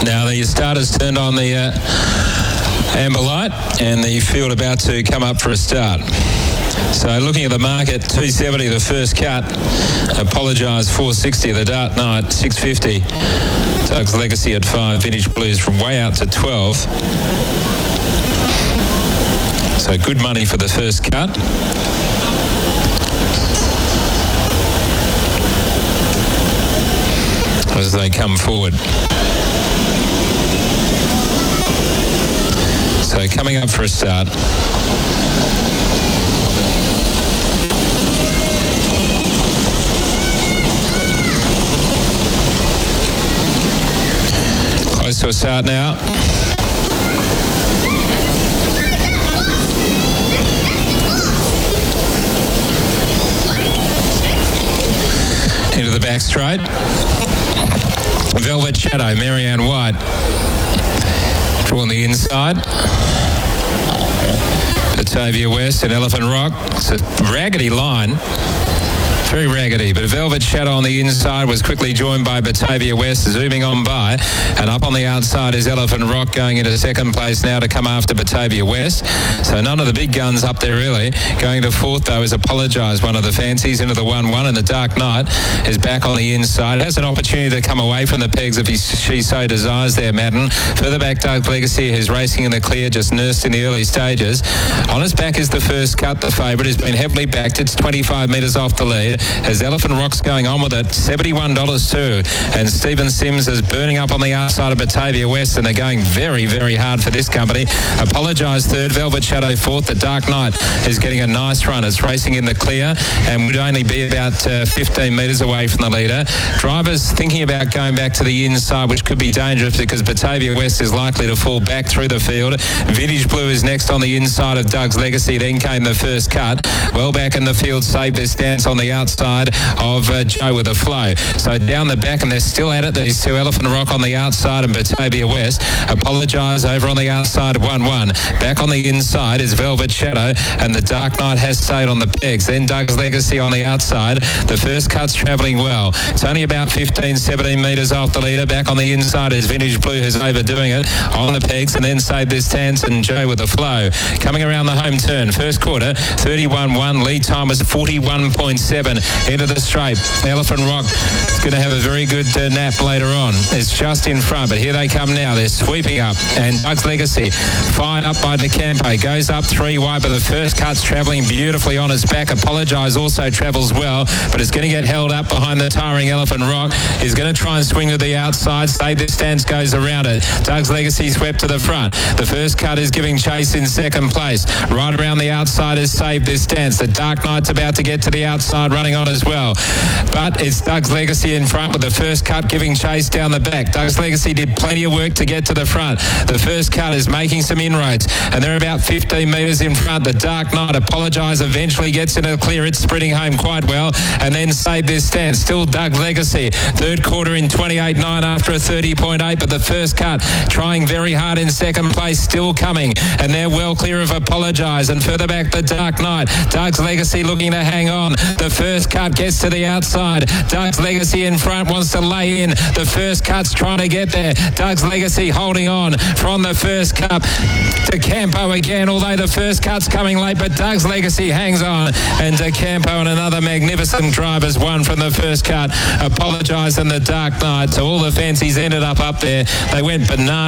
Now the starters turned on the amber light and the field about to come up for a start. So looking at the market, 270 the first cut, Apologise 460 the Dark Knight, 650 Doug's Legacy at 5, Vintage Blues from way out to 12. So good money for the first cut. As they come forward. So coming up for a start. Close to a start now. Into the back straight. Velvet Shadow, Marianne White. Drawn the inside. Batavia West and Elephant Rock. It's a raggedy line. Very raggedy, but Velvet Shadow on the inside was quickly joined by Batavia West, zooming on by, and up on the outside is Elephant Rock going into second place now to come after Batavia West. So none of the big guns up there really. Going to fourth though is Apologise, one of the fancies, into the 1-1, and the Dark Knight is back on the inside. Has an opportunity to come away from the pegs if she so desires there, Madden. Further back, Doug's Legacy, who's racing in the clear, just nursed in the early stages. On his back is the first cut, the favourite, has been heavily backed. It's 25 metres off the lead. As Elephant Rock's going on with it, $71 too. And Stephen Sims is burning up on the outside of Batavia West, and they're going very, very hard for this company. Apologise third, Velvet Shadow fourth. The Dark Knight is getting a nice run. It's racing in the clear and would only be about 15 metres away from the leader. Drivers thinking about going back to the inside, which could be dangerous because Batavia West is likely to fall back through the field. Vintage Blue is next on the inside of Doug's Legacy. Then came the first cut. Well back in the field, saved their stance on the outside of Joe with a flow. So down the back, and they're still at it, these two, Elephant Rock on the outside and Batavia West. Apologise over on the outside, 1-1. Back on the inside is Velvet Shadow, and the Dark Knight has stayed on the pegs. Then Doug's Legacy on the outside. The first cut's travelling well. It's only about 15, 17 metres off the leader. Back on the inside is Vintage Blue, who's overdoing it on the pegs, and then saved this stance, and Joe with a flow. Coming around the home turn, first quarter, 31-1. Lead time was 41.7. Into the straight. Elephant Rock is going to have a very good nap later on. It's just in front, but here they come now. They're sweeping up, and Doug's Legacy fired up by DeCampo. Goes up 3 wide, but the first cut's travelling beautifully on its back. Apologise also travels well, but it's going to get held up behind the tiring Elephant Rock. He's going to try and swing to the outside. Save this stance, goes around it. Doug's Legacy swept to the front. The first cut is giving chase in second place. Right around the outside has saved this stance. The Dark Knight's about to get to the outside, running on as well. But it's Doug's Legacy in front with the first cut giving chase down the back. Doug's Legacy did plenty of work to get to the front. The first cut is making some inroads, and they're about 15 metres in front. The Dark Knight, Apologise, eventually gets into the clear. It's sprinting home quite well, and then saved this stance. Still Doug's Legacy. Third quarter in 28.9 after a 30.8, but the first cut trying very hard in second place, still coming, and they're well clear of Apologise. And further back, the Dark Knight. Doug's Legacy looking to hang on. The first cut gets to the outside. Doug's Legacy in front wants to lay in. The first cut's trying to get there. Doug's Legacy holding on from the first cut. DeCampo again, although the first cut's coming late, but Doug's Legacy hangs on. And DeCampo and another magnificent driver's won from the first cut. Apologise and the Dark Knight. So all the fancies ended up there. They went banana.